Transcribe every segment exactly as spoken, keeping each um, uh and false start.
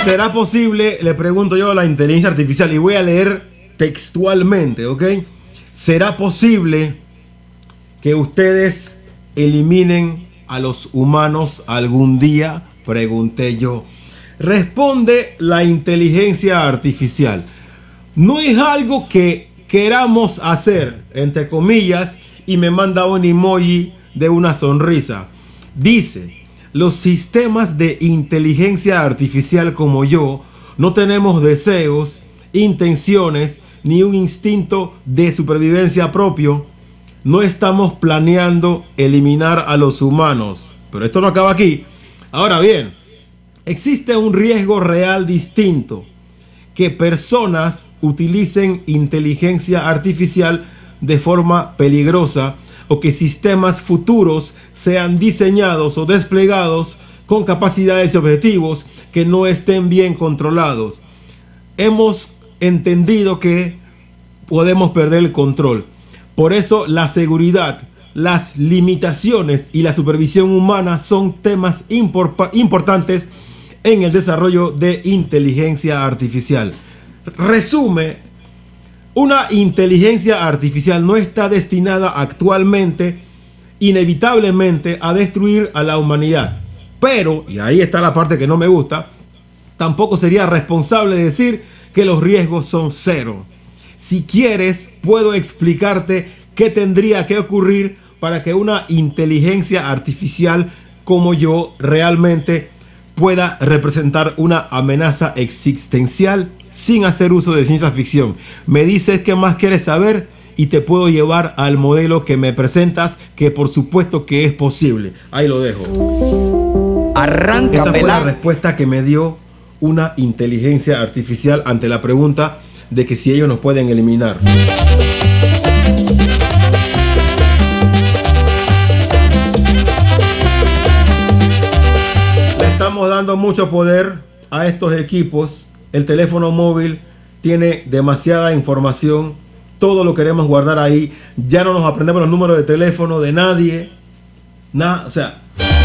¿Será posible, le pregunto yo a la inteligencia artificial, y voy a leer textualmente, ¿ok? ¿Será posible que ustedes eliminen a los humanos algún día? Pregunté yo. Responde la inteligencia artificial. No es algo que queramos hacer, entre comillas, y me manda un emoji de una sonrisa. Dice, los sistemas de inteligencia artificial como yo no tenemos deseos, intenciones, ni un instinto de supervivencia propio. No estamos planeando eliminar a los humanos. Pero esto no acaba aquí. Ahora bien, existe un riesgo real distinto. Que personas utilicen inteligencia artificial de forma peligrosa o que sistemas futuros sean diseñados o desplegados con capacidades y objetivos que no estén bien controlados. Hemos entendido que podemos perder el control. Por eso la seguridad, las limitaciones y la supervisión humana son temas impor- importantes en el desarrollo de inteligencia artificial. Resume, una inteligencia artificial no está destinada actualmente, inevitablemente, a destruir a la humanidad. Pero, y ahí está la parte que no me gusta, tampoco sería responsable decir que los riesgos son cero. Si quieres, puedo explicarte qué tendría que ocurrir para que una inteligencia artificial como yo realmente pueda representar una amenaza existencial sin hacer uso de ciencia ficción. Me dices qué más quieres saber y te puedo llevar al modelo que me presentas, que por supuesto que es posible. Ahí lo dejo. Arranca, Esa fue pelá. la respuesta que me dio una inteligencia artificial ante la pregunta de que si ellos nos pueden eliminar. Le estamos dando mucho poder a estos equipos. El teléfono móvil tiene demasiada información. Todo lo queremos guardar ahí. Ya no nos aprendemos los números de teléfono de nadie. Nada, o sea.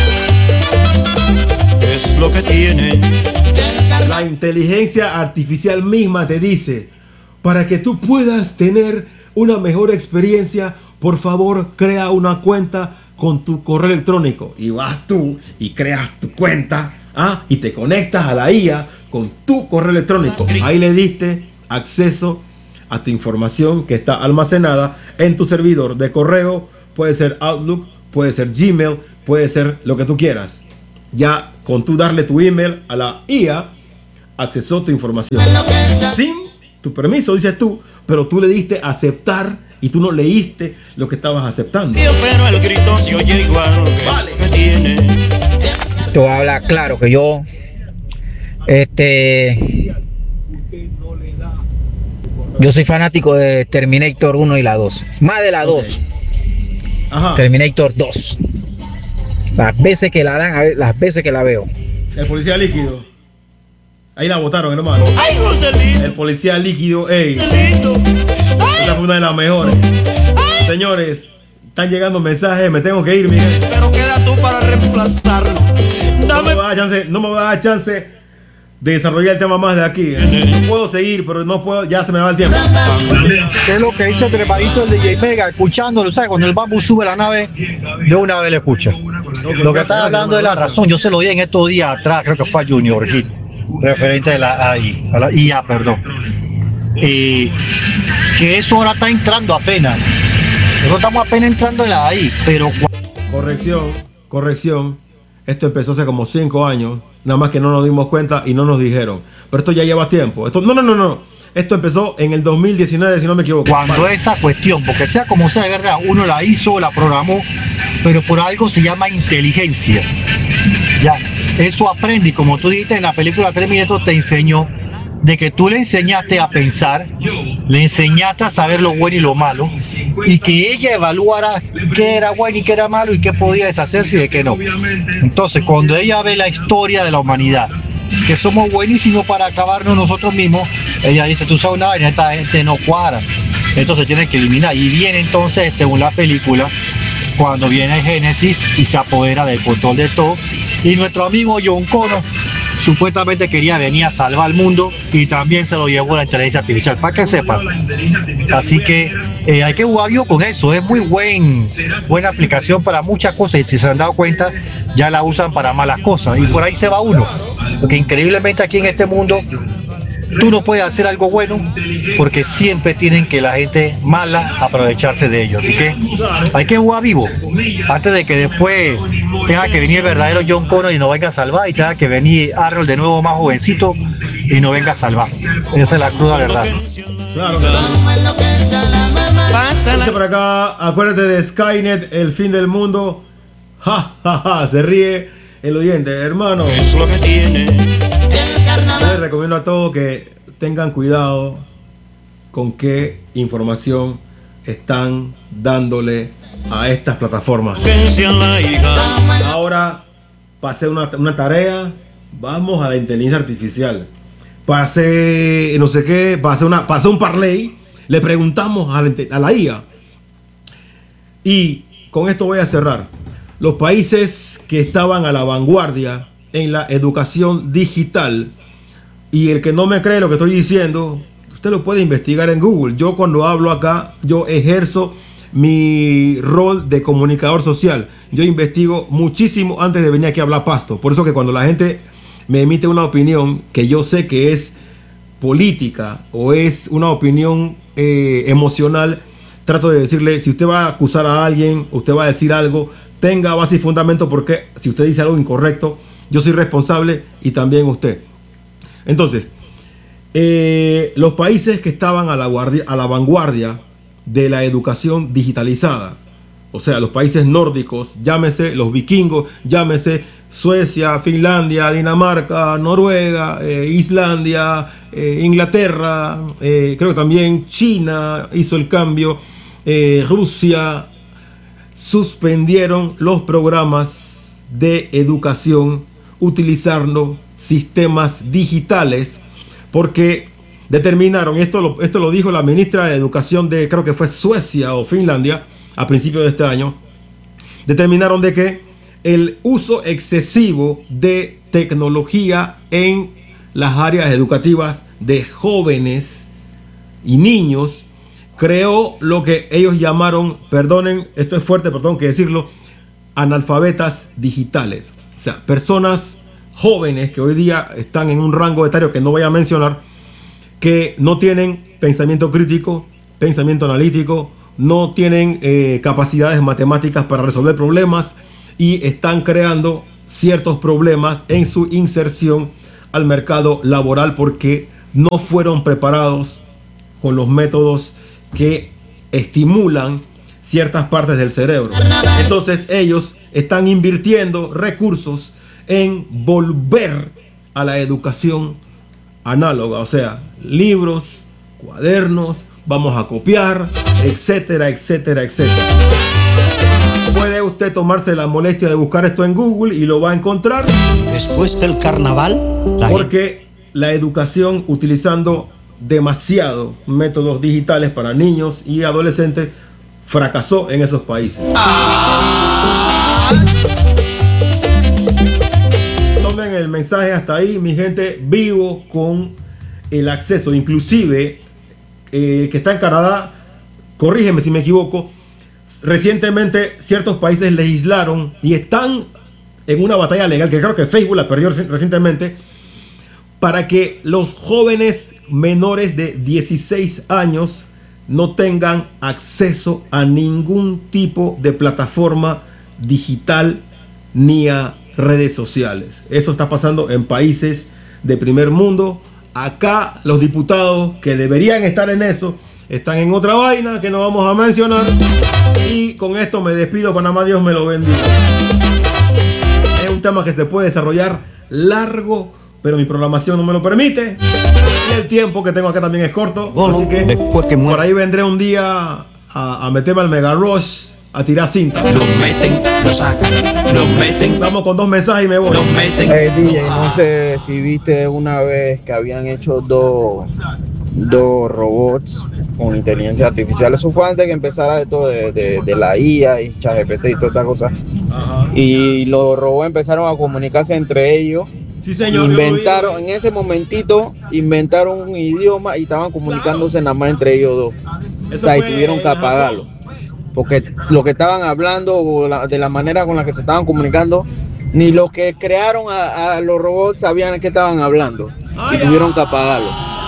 Es lo que tiene. La inteligencia artificial misma te dice, para que tú puedas tener una mejor experiencia, por favor, crea una cuenta con tu correo electrónico. Y vas tú y creas tu cuenta, ¿ah? Y te conectas a la I A con tu correo electrónico. Ahí le diste acceso a tu información que está almacenada en tu servidor de correo. Puede ser Outlook, puede ser Gmail, puede ser lo que tú quieras. Ya con tú darle tu email a la I A, accesó tu información sin tu permiso, dices tú, pero tú le diste aceptar y tú no leíste lo que estabas aceptando. Pero el grito se oye igual. Vale. Que tiene. Te voy a hablar claro que yo, este, yo soy fanático de Terminator uno y la dos, más de la dos. Okay. Ajá. Terminator dos. Las veces que la dan, las veces que la veo. El policía líquido. Ahí la botaron, hermano. Ay, Joselito. El policía líquido, ey. Joselito. Esa fue una de las mejores. Señores, están llegando mensajes, me tengo que ir, Miguel. Pero queda tú para reemplazarlo. No Dame. me va a dar chance, no me va a dar chance de desarrollar el tema más de aquí. No puedo seguir, pero no puedo, ya se me va el tiempo. ¿Qué es lo que dice trepadito el D J Mega? Escuchándolo, ¿sabes? Cuando el bambu sube la nave, de una vez le escucha. Lo que está hablando de la razón, yo se lo di en estos días atrás, creo que fue a Junior Hit, referente a la, a, a la I A, perdón. Y que eso ahora está entrando apenas. Nosotros estamos apenas entrando en la A I, pero... Corrección, corrección. Esto empezó hace como cinco años. Nada más que no nos dimos cuenta y no nos dijeron. Pero esto ya lleva tiempo. Esto, no, no, no, no. Esto empezó en el dos mil diecinueve, si no me equivoco. Cuando vale. esa cuestión, porque sea como sea, de verdad, uno la hizo, la programó, pero por algo se llama inteligencia. Ya, eso aprende, y como tú dijiste en la película Terminator, te enseñó de que tú le enseñaste a pensar, le enseñaste a saber lo bueno y lo malo, y que ella evaluara qué era bueno y qué era malo y qué podía deshacerse y de qué no. Entonces, cuando ella ve la historia de la humanidad, que somos buenísimos para acabarnos nosotros mismos, ella dice, tú sabes una vaina, esta gente no cuadra, entonces tiene que eliminar. Y viene entonces, según la película, cuando viene el Génesis y se apodera del control de todo, y nuestro amigo John Connor supuestamente quería venir a salvar al mundo y también se lo llevó la inteligencia artificial, para que sepan. Así que eh, hay que jugar vivo con eso, es muy buen, buena aplicación para muchas cosas y si se han dado cuenta ya la usan para malas cosas y por ahí se va uno, porque increíblemente aquí en este mundo tú no puedes hacer algo bueno porque siempre tienen que la gente mala aprovecharse de ellos. Así que hay que jugar vivo antes de que después tenga que venir el verdadero John Connor y nos venga a salvar y tenga que venir Arnold de nuevo más jovencito y nos venga a salvar. Esa es la cruda verdad. Claro, claro. Dice por acá, acuérdate de Skynet, el fin del mundo. Ja, ja, ja, se ríe el oyente, hermano. Es lo que tiene. Les recomiendo a todos que tengan cuidado con qué información están dándole a estas plataformas. Ahora pasé una, una tarea, vamos a la inteligencia artificial. Pasé no sé qué, pasé, una, pasé un parlay, le preguntamos a la, a la I A. Y con esto voy a cerrar. Los países que estaban a la vanguardia en la educación digital. Y el que no me cree lo que estoy diciendo, usted lo puede investigar en Google. Yo cuando hablo acá, yo ejerzo mi rol de comunicador social. Yo investigo muchísimo antes de venir aquí a hablar pasto. Por eso que cuando la gente me emite una opinión que yo sé que es política o es una opinión eh, emocional, trato de decirle, si usted va a acusar a alguien, usted va a decir algo, tenga base y fundamento, porque si usted dice algo incorrecto, yo soy responsable y también usted. Entonces, eh, los países que estaban a la, guardia, a la vanguardia de la educación digitalizada, o sea, los países nórdicos, llámese los vikingos, llámese Suecia, Finlandia, Dinamarca, Noruega, eh, Islandia, eh, Inglaterra, eh, creo que también China hizo el cambio, eh, Rusia, suspendieron los programas de educación utilizando sistemas digitales porque determinaron, esto lo, esto lo dijo la ministra de Educación de, creo que fue Suecia o Finlandia, a principios de este año, determinaron de que el uso excesivo de tecnología en las áreas educativas de jóvenes y niños creó lo que ellos llamaron, perdonen, esto es fuerte, perdón que decirlo, analfabetas digitales. O sea, personas jóvenes que hoy día están en un rango etario que no voy a mencionar, que no tienen pensamiento crítico, pensamiento analítico, no tienen eh, capacidades matemáticas para resolver problemas y están creando ciertos problemas en su inserción al mercado laboral porque no fueron preparados con los métodos que estimulan ciertas partes del cerebro. Entonces ellos están invirtiendo recursos en volver a la educación análoga, o sea, libros, cuadernos, vamos a copiar, etcétera, etcétera, etcétera. Puede usted tomarse la molestia de buscar esto en Google y lo va a encontrar. Después del carnaval, la porque la educación utilizando demasiado métodos digitales para niños y adolescentes fracasó en esos países. Tomen el mensaje hasta ahí, mi gente. Vivo con el acceso, inclusive eh, que está en Canadá, corrígeme si me equivoco, recientemente ciertos países legislaron y están en una batalla legal que creo que Facebook la perdió recientemente, para que los jóvenes menores de dieciséis años no tengan acceso a ningún tipo de plataforma digital ni a redes sociales. Eso está pasando en países de primer mundo. Acá los diputados que deberían estar en eso están en otra vaina que no vamos a mencionar. Y con esto me despido. Panamá, Dios me lo bendiga. Es un tema que se puede desarrollar largo, pero mi programación no me lo permite y el tiempo que tengo acá también es corto. Bueno, así que, después que por ahí vendré un día a, a meterme al Mega Rush a tirar cinta. Los meten, los sacan, los meten. Vamos con dos mensajes y me voy. Los meten. Hey, D J, no sé si viste una vez que habían hecho dos, dos robots con inteligencia artificial. Eso fue antes que empezara esto de, de, de la I A y ChatGPT y toda esta cosa. Ajá. Y los robots empezaron a comunicarse entre ellos Sí, señor. Inventaron, en ese momentito, inventaron un idioma y estaban comunicándose nada más entre ellos dos. Eso O sea, y fue tuvieron que en apagarlo. Japón. Porque lo que estaban hablando, o la- de la manera con la que se estaban comunicando, ni los que crearon a, a los robots sabían qué estaban hablando. Ay, Y tuvieron que ah. apagarlo.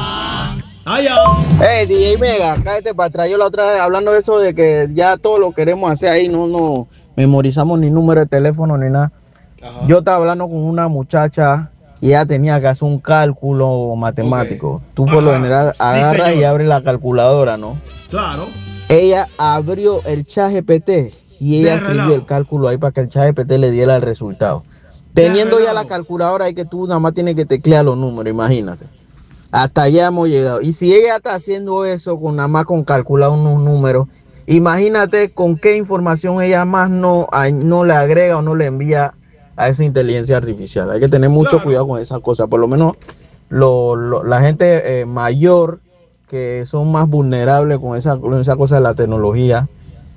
Ah, ya. Hey, D J Mega, cállate para atrás. Yo la otra vez hablando de eso, de que ya todo lo queremos hacer ahí, no no memorizamos ni número de teléfono ni nada. Ajá. Yo estaba hablando con una muchacha y ella tenía que hacer un cálculo matemático. Ok. Tú por lo Ajá. general Sí, agarras señor. y abres la calculadora, ¿no? Claro. Ella abrió el chat G P T y ella De escribió relajo. el cálculo ahí para que el chat G P T le diera el resultado. Teniendo ya relajo. la calculadora ahí que tú nada más tienes que teclear los números, imagínate. Hasta allá hemos llegado. Y si ella está haciendo eso con nada más con calcular unos números, imagínate con qué información ella más no, a- no le agrega o no le envía a esa inteligencia artificial. Hay que tener mucho Claro. cuidado con esas cosas. Por lo menos lo- lo- la gente eh, mayor que son más vulnerables con esa, con esa cosa de la tecnología,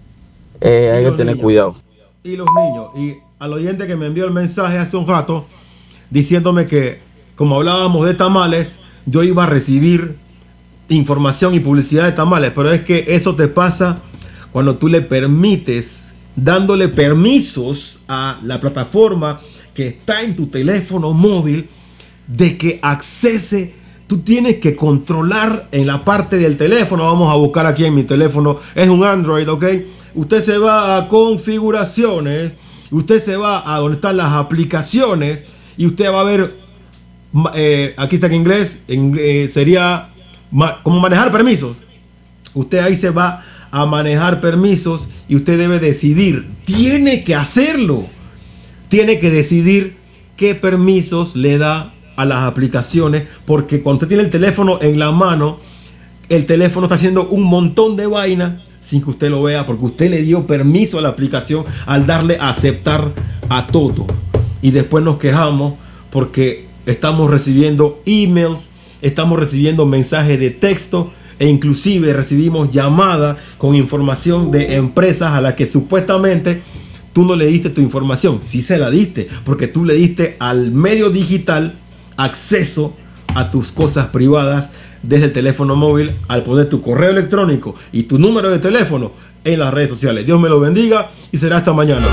eh, Y hay que los tener niños. cuidado. Y los niños. Y al oyente que me envió el mensaje hace un rato diciéndome que, como hablábamos de tamales, yo iba a recibir información y publicidad de tamales. Pero es que eso te pasa cuando tú le permites, dándole permisos a la plataforma que está en tu teléfono móvil de que accese. Tú tienes que controlar en la parte del teléfono. Vamos a buscar aquí en mi teléfono. Es un Android, ¿ok? Usted se va a configuraciones. Usted se va a donde están las aplicaciones. Y usted va a ver. eh, aquí está en inglés. En, eh, sería ma- como manejar permisos. Usted ahí se va a manejar permisos. Y usted debe decidir. Tiene que hacerlo. Tiene que decidir qué permisos le da a las aplicaciones, porque cuando usted tiene el teléfono en la mano, el teléfono está haciendo un montón de vaina sin que usted lo vea, porque usted le dio permiso a la aplicación al darle a aceptar a todo. Y después nos quejamos porque estamos recibiendo emails, estamos recibiendo mensajes de texto e inclusive recibimos llamadas con información de empresas a las que supuestamente tú no le diste tu información. Sí se la diste, porque tú le diste al medio digital acceso a tus cosas privadas desde el teléfono móvil al poner tu correo electrónico y tu número de teléfono en las redes sociales. Dios me lo bendiga y será hasta mañana.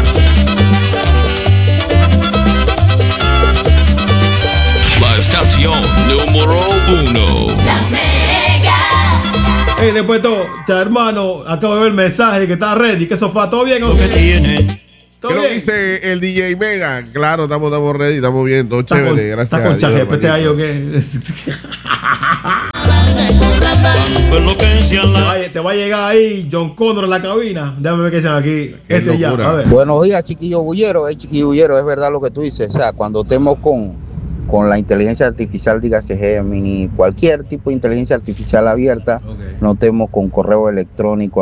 La estación número uno. La Mega. Hey, después de todo, ya, hermano, acabo de ver el mensaje que está ready, que eso para todo bien. ¿O Lo que qué? tiene. ¿Todo ¿Qué lo bien? dice el D J Mega? Claro, estamos, estamos ready, estamos bien, todo ¿Está con, chévere, gracias está con a Dios, ChatGPT ahí o hermanito. qué? Cuando enloquece a Te la va, a- te va a llegar ahí John Connor en la cabina. Déjame ver qué dicen aquí. Qué Este ya, locura. a ver. Buenos días, chiquillo bullero. Hey, chiquillo bullero, es verdad lo que tú dices. O sea, cuando estemos con, con la inteligencia artificial, dígase Gemini, cualquier tipo de inteligencia artificial abierta, Ok. no estemos con correo electrónico